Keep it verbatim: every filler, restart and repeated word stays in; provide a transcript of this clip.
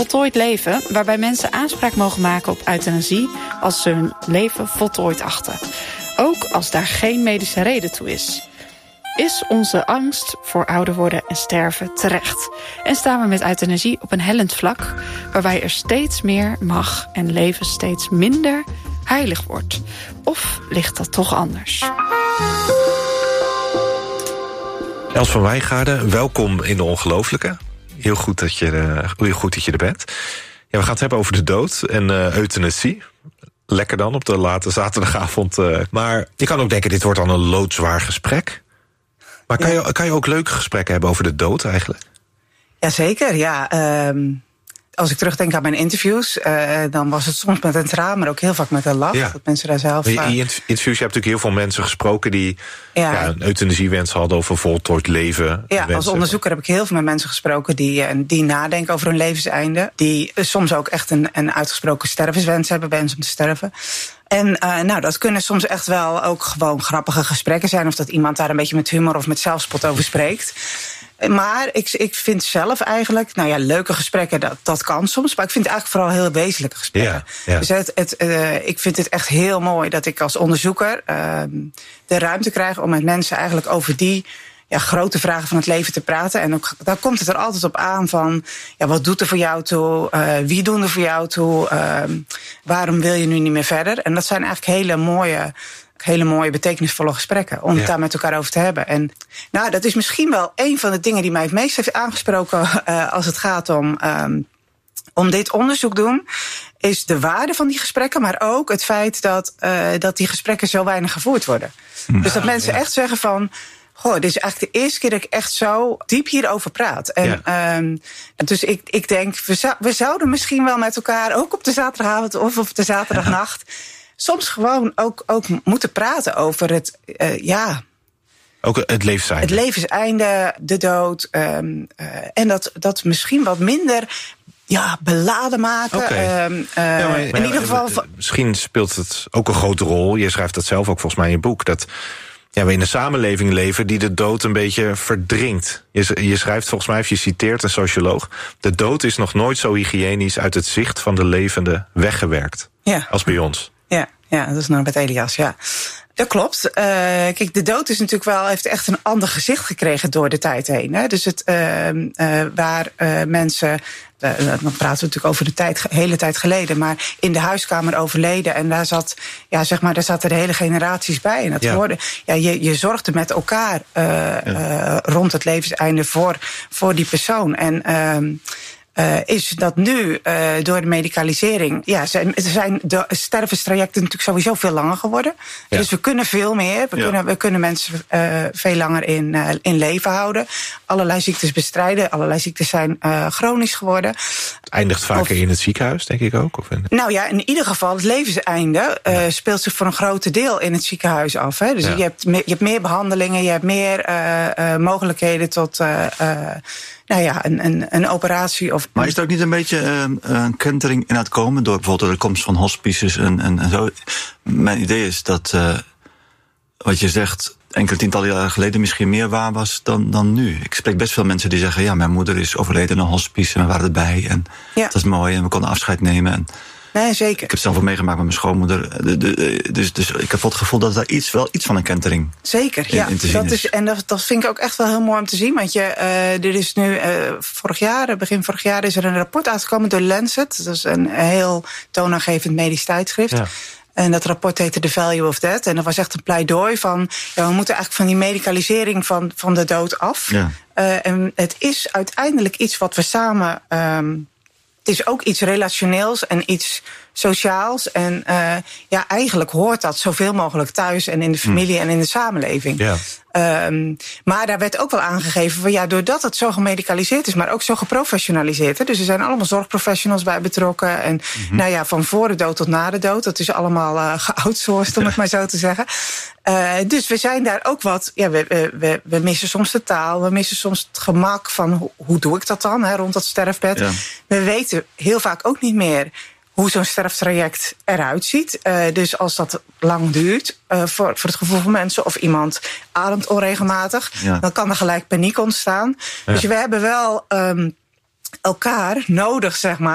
voltooid leven, waarbij mensen aanspraak mogen maken op euthanasie als ze hun leven voltooid achten. Ook als daar geen medische reden toe is. Is onze angst voor ouder worden en sterven terecht? En staan we met euthanasie op een hellend vlak, waarbij er steeds meer mag en leven steeds minder heilig wordt? Of ligt dat toch anders? Els van Wijngaarden, welkom in De Ongelooflijke. Heel goed dat je, uh, heel goed dat je er bent. Ja, we gaan het hebben over de dood en uh, euthanasie. Lekker dan op de late zaterdagavond. Uh, maar je kan ook denken, dit wordt dan een loodzwaar gesprek. Maar kan, ja. je, kan je ook leuke gesprekken hebben over de dood eigenlijk? Jazeker, ja. Um, als ik terugdenk aan mijn interviews, uh, dan was het soms met een traan, maar ook heel vaak met een lach. Ja. Dat mensen daar zelf... In je interviews, je hebt natuurlijk heel veel mensen gesproken die ja. Ja, een euthanasiewens hadden over voltooid leven. Ja, wensen. Als onderzoeker heb ik heel veel met mensen gesproken die, die nadenken over hun levenseinde. Die soms ook echt een, een uitgesproken stervenswens hebben, wens om te sterven. En uh, nou, dat kunnen soms echt wel ook gewoon grappige gesprekken zijn, of dat iemand daar een beetje met humor of met zelfspot over spreekt. Maar ik, ik vind zelf eigenlijk, nou ja, leuke gesprekken, dat, dat kan soms. Maar ik vind het eigenlijk vooral heel wezenlijke gesprekken. Ja, ja. Dus het, het, uh, ik vind het echt heel mooi dat ik als onderzoeker uh, de ruimte krijg om met mensen eigenlijk over die ja, grote vragen van het leven te praten. En ook, daar komt het er altijd op aan van, ja, wat doet er voor jou toe? Uh, wie doen er voor jou toe? Uh, waarom wil je nu niet meer verder? En dat zijn eigenlijk hele mooie... hele mooie, betekenisvolle gesprekken om ja. het daar met elkaar over te hebben. En nou, dat is misschien wel een van de dingen die mij het meest heeft aangesproken uh, als het gaat om, um, om dit onderzoek doen, is de waarde van die gesprekken, maar ook het feit dat, uh, dat die gesprekken zo weinig gevoerd worden. Nou, dus dat mensen ja. echt zeggen van, goh, dit is eigenlijk de eerste keer dat ik echt zo diep hierover praat. En ja. um, dus ik, ik denk, we, zou, we zouden misschien wel met elkaar, ook op de zaterdagavond of op de zaterdagnacht, ja. soms gewoon ook, ook moeten praten over het, uh, ja... Ook het levenseinde. Het levenseinde, de dood. Um, uh, en dat, dat misschien wat minder ja, beladen maken. Okay. Um, uh, ja, maar, in maar, ieder geval... Misschien speelt het ook een grote rol. Je schrijft dat zelf ook volgens mij in je boek. Dat ja, we in een samenleving leven die de dood een beetje verdringt. Je, je schrijft volgens mij, of je citeert een socioloog, de dood is nog nooit zo hygiënisch uit het zicht van de levende weggewerkt. Ja. Als bij ons. Ja, ja, dat is Norbert Elias, ja. Dat klopt. Uh, kijk, de dood is natuurlijk wel, heeft echt een ander gezicht gekregen door de tijd heen. Hè? Dus het, uh, uh, waar uh, mensen, uh, dan praten we natuurlijk over de tijd, hele tijd geleden, maar in de huiskamer overleden. En daar zat, ja, zeg maar, daar zaten de hele generaties bij. En dat ja. hoorde, ja, je, je zorgde met elkaar uh, ja. uh, rond het levenseinde voor, voor die persoon. En uh, Uh, is dat nu uh, door de medicalisering, ja, zijn, zijn de stervenstrajecten natuurlijk sowieso veel langer geworden. Ja. Dus we kunnen veel meer. We, ja. kunnen, we kunnen mensen uh, veel langer in, uh, in leven houden. Allerlei ziektes bestrijden. Allerlei ziektes zijn uh, chronisch geworden. Het eindigt vaker of, in het ziekenhuis, denk ik ook? Of in... Nou ja, in ieder geval, het levenseinde uh, ja. speelt zich voor een groot deel in het ziekenhuis af. Hè. Dus ja. je, hebt me, je hebt meer behandelingen, je hebt meer uh, uh, mogelijkheden tot Uh, uh, nou ja, een, een, een operatie. Of maar is er ook niet een beetje uh, een kentering in het komen door bijvoorbeeld de komst van hospices en, en, en zo? Mijn idee is dat uh, wat je zegt enkele tientallen jaren geleden misschien meer waar was dan, dan nu. Ik spreek best veel mensen die zeggen, ja, mijn moeder is overleden in een hospice en we waren erbij en ja. dat is mooi en we konden afscheid nemen. En nee, zeker. Ik heb het zelf ook meegemaakt met mijn schoonmoeder. De, de, dus, dus ik heb wel het gevoel dat daar iets, wel iets van een kentering zeker, in, ja. in te zien dat is. is. En dat, dat vind ik ook echt wel heel mooi om te zien. Want je, uh, er is nu, uh, vorig jaar, begin vorig jaar, is er een rapport uitgekomen door Lancet. Dat is een heel toonaangevend medisch tijdschrift. Ja. En dat rapport heette The Value of Death. En dat was echt een pleidooi van, ja, we moeten eigenlijk van die medicalisering van, van de dood af. Ja. Uh, en het is uiteindelijk iets wat we samen Um, het is ook iets relationeels en iets sociaals. En uh, ja, eigenlijk hoort dat zoveel mogelijk thuis en in de familie mm. en in de samenleving. Ja. Um, maar daar werd ook wel aangegeven van, ja, doordat het zo gemedicaliseerd is, maar ook zo geprofessionaliseerd. Hè, dus er zijn allemaal zorgprofessionals bij betrokken. En mm-hmm. nou ja, van voor de dood tot na de dood. Dat is allemaal uh, geoutsourced, om het maar zo te zeggen. Uh, dus we zijn daar ook wat, ja, we, we, we missen soms de taal, we missen soms het gemak van, hoe, hoe doe ik dat dan, hè, rond dat sterfbed. Ja. We weten heel vaak ook niet meer hoe zo'n sterftraject eruit ziet. Uh, dus als dat lang duurt, uh, voor, voor het gevoel van mensen, of iemand ademt onregelmatig, ja. dan kan er gelijk paniek ontstaan. Ja. Dus we hebben wel um, elkaar nodig, zeg maar.